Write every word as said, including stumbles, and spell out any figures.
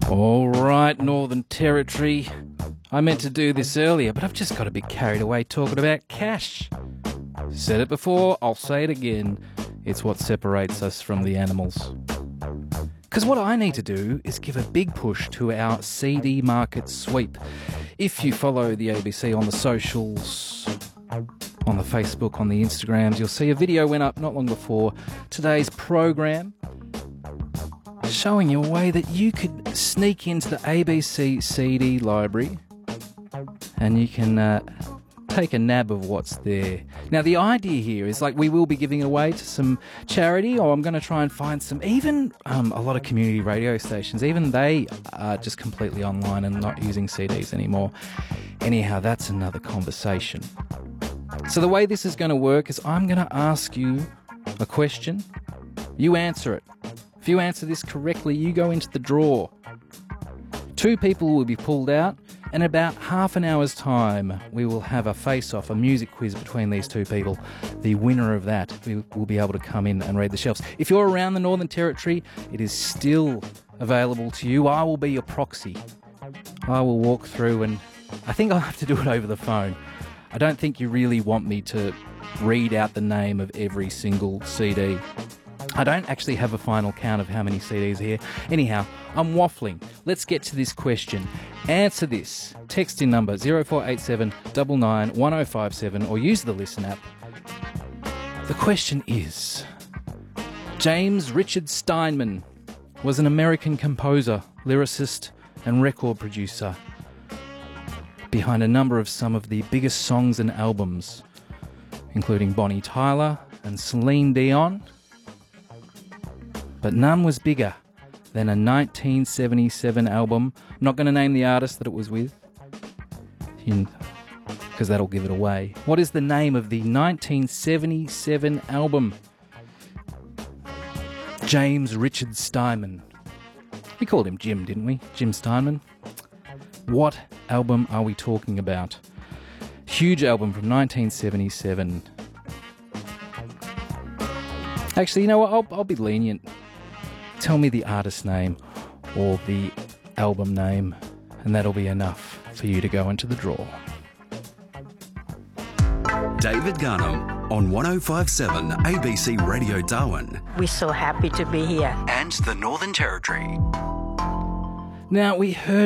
All right, Northern Territory. I meant to do this earlier, but I've just got a bit carried away talking about cash. Said it before, I'll say it again. It's what separates us from the animals. Because what I need to do is give a big push to our C D market sweep. If you follow the A B C on the socials, on the Facebook, on the Instagrams, you'll see a video went up not long before today's program showing you a way that you could sneak into the A B C C D library and you can uh, take a nab of what's there. Now, the idea here is like we will be giving it away to some charity, or I'm going to try and find some, even um, a lot of community radio stations, even they are just completely online and not using C Ds anymore. Anyhow, that's another conversation. So the way this is going to work is I'm going to ask you a question. You answer it. If you answer this correctly, you go into the draw. Two people will be pulled out, and in about half an hour's time, we will have a face-off, a music quiz between these two people. The winner of that will be able to come in and read the shelves. If you're around the Northern Territory, it is still available to you. I will be your proxy. I will walk through, and I think I'll have to do it over the phone. I don't think you really want me to read out the name of every single C D. I don't actually have a final count of how many C Ds are here. Anyhow, I'm waffling. Let's get to this question. Answer this. Text in number zero four eight seven nine nine one zero five seven or use the Listen app. The question is, James Richard Steinman was an American composer, lyricist and record producer behind a number of some of the biggest songs and albums, including Bonnie Tyler and Celine Dion. But none was bigger than a nineteen seventy-seven album. I'm not going to name the artist that it was with, because that'll give it away. What is the name of the nineteen seventy-seven album? James Richard Steinman. We called him Jim, didn't we? Jim Steinman. What album are we talking about? Huge album from nineteen seventy-seven. Actually, you know what? I'll, I'll be lenient. Tell me the artist name or the album name, and that'll be enough for you to go into the draw. David Garnham on one oh five point seven A B C Radio Darwin. We're so happy to be here. And the Northern Territory. Now, we heard